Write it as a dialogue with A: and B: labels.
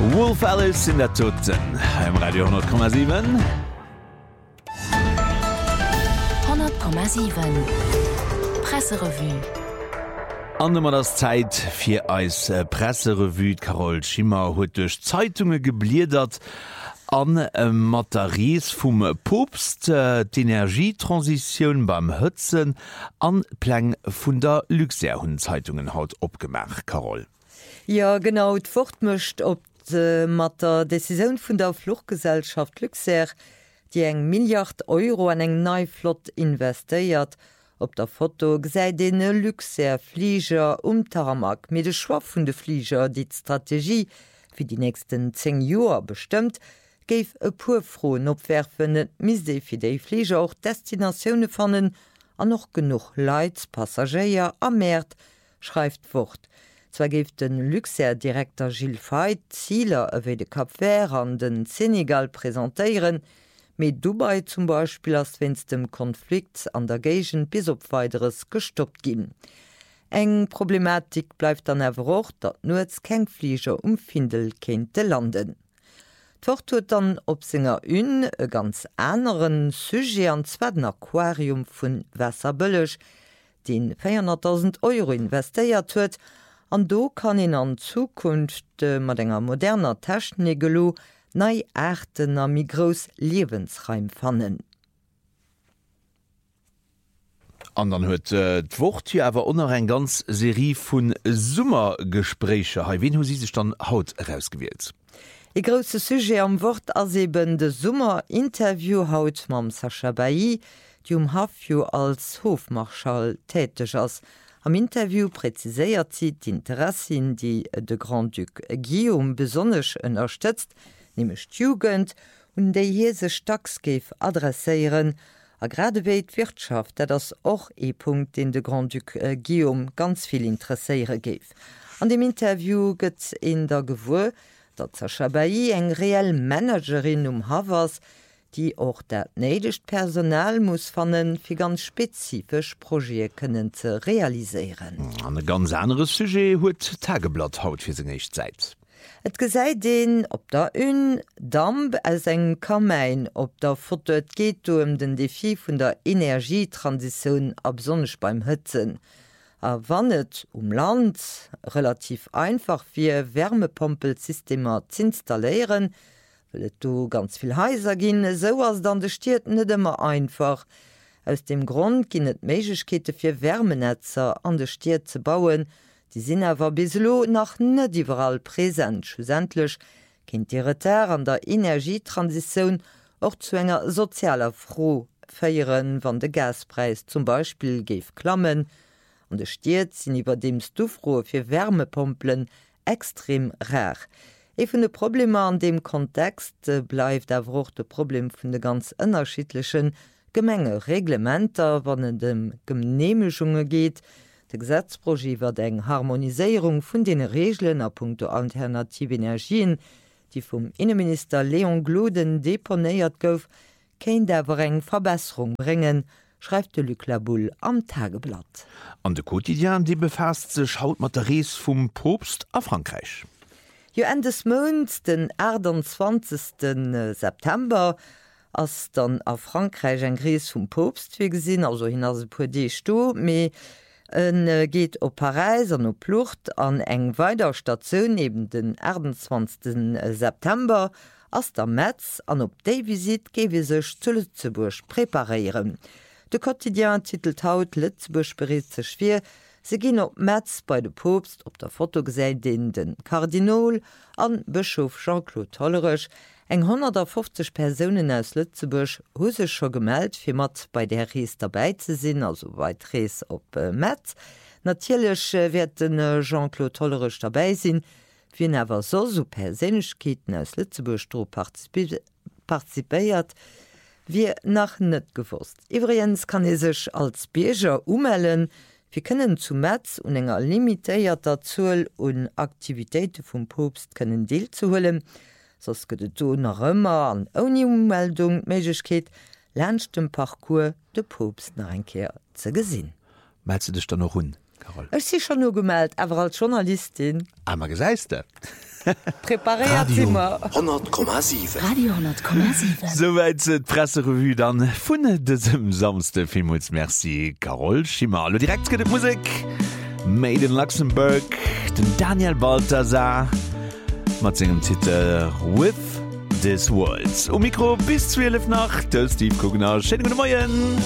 A: Wolf Alice in der Toten im Radio 10,7
B: 100,7 Presserevue.
A: Anmmer das Zeit fir als Presserevue Carol Schimmer huet durch Zeitungen gebliedert an Materies vum Popst d'Energietransition beim Hëtzen an Pläng vun der Luxerhunzeitungen haut opgemacht, Carol.
C: Ja genau fortmcht op mat der Decision vun der Fluchtgesellschaft Luxer, die eng Milliard Euro an eng Neuflott investiert. Op der Foto seit den Luxer Flieger Tarmac mit de Schwaf vun de Flieger die Strategie für die nächsten 10 Joer bestimmt, geif e purfroen opwerfen misfir déi Flieger auch Destinationune fannen an noch genug Leiits Passagier am Mäert, schreift fort. Zwar geft den Luxer-Direktor Gilles Fayt Zieler ewéi de Kap Vert an den Senegal präsentéieren, mit Dubai zum Beispiel als wenns dem Konflikt an der Gegend bis op weiteres gestoppt gin. Eng Problematik bleibt dann erwoch, dat nur Kengflieger Findel kennte landen. Dort huet dann op Singer e ganz anderen Sujet an zweiten Aquarium vun Wasserbëllech, den 400.000 Euro investéiert huet, an do kann in an Zukunft mat enger moderner Technikgelo nei Äten am Migros Lebensreim fannen.
A: An dann huet d'Wort hier awer onnner en ganz Serie vun Summergespräche. Wen hu sie sich dann haut herausgewählt?
C: E grosse Sujet am Wort as eben de Summerinterview haut mam Sacha Bailly, die Hafio als Hofmarschall tätig ass. Am Interview präziséiert sie d'Interessin, die de Grand Duc Guillaume besonnech unterstützt, nämlich Jugend und déi hiese Stacksgeef adressieren, a gradewéi d'Wirtschaft, dat das och Punkt, den de Grand Duc Guillaume ganz viel interesseiere geef. An dem Interview gëtt in der Gewur, dat Sacha Bailly eng reell Managerin Havas, die auch dat neidecht Personal muss fannen fir ganz spezifisch Projekte können ze realisieren.
A: An e ganz anderes Sujet huet Tageblatt haut fir se nicht seit.
C: Et gesäit den op der Damp als eng Kamein op der Foto geht den Defi vun der Energietransition absonnech beim Hëtzen. A wannet Land relativ einfach fir Wärmepumpelsystemer zu installieren, willet du ganz viel heiser gin, so ass dann de Stiert net immer einfach. Aus dem Grund ginnet Meigkete fir Wärmenetzer an de Stiert ze bauen, die sinn awer bislo nach net überall präsent. Schlussendlich kind die Retar an der Energietransition och zu enger sozialer Froh feieren, wann de Gaspreis zum Beispiel geef klammen, an de Stiert sinn iwwer dem Stufro fir Wärmepumpeln extrem rar. Vun de Probleme an dem Kontext bleif awoch de Problem vun de ganz ënnerschiedlichen Gemenge Reglementer, wann dem Genehmigungen geht. De Gesetzproje wird eng Harmonisierung vun den Regeln a puncto alternative Energien, die vum Innenminister Leon Gloden deponéiert gouf, kein dawer eng Verbesserung bringen, schreibt de Luc Laboul am Tageblatt.
A: An de Quotidien die befasst sech haut Materies vum Popst a Frankreich.
C: Jo en des Monds den 28. September ass dann a Frankreich en Gries vum Popst wie gesinn, also hin as pu dé sto, méi geht op Paris an op Plucht an eng weider Stationun neben den 28. September ass der Metz an op déi Visit gewe sech zu Lützeburg preparieren. De Quotidien titelt haut Lützeburg bereet ze schwer, se ginn op Metz bei de Popst op der Foto gesäit den Kardinol an Bischof Jean-Claude Tollerech, eng 150 Personen aus Lützeburg hu sech scho gemeldt fir mat bei der Rees dabei ze sinn, also weit Rees op Metz. Natierlech werden Jean-Claude Tollerech dabei sinn, fir awer so Persenechkeeten aus Lützeburg tro partizipéiert, wie nach net gewusst. Iwriens kann sech als Bierger umellen, wir können zu Metz und enger limitéierter Zuel und Aktivitäten vum Popst können deel zu hullen, sos gët do nach ëmmer an oni Ummeldung Meigkeet lerncht dem Parcours de Popst nach enkeer ze gesinn.
A: Melst du dich da noch hun, Carol?
C: Ech si schon nur gemeldt, awer als Journalistin.
A: Einmal geseiste.
C: Präpariert immer.
D: 100,7.
B: Radio 10,7.
A: Soweit d Presserevue dann vun desem samste Filmmuts Merci Carol Schimmer. Lo direkt gët Musik Made in Luxemburg, den Daniel Balthasar mat engem Titel With This World. O Mikro bis 12 nach Steve Kugner Schä Moien.